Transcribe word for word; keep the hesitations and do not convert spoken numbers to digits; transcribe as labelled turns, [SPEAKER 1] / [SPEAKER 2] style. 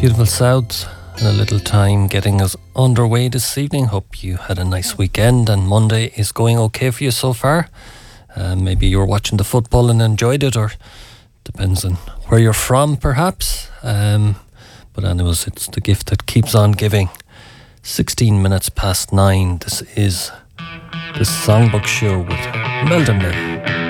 [SPEAKER 1] Beautiful South, and a little time getting us underway this evening. Hope you had a nice weekend and Monday is going okay for you so far. Uh, maybe you were watching the football and enjoyed it, or depends on where you're from perhaps. Um, but anyways, it's the gift that keeps on giving. sixteen minutes past nine. This is the Songbook Show with Meldon Mill.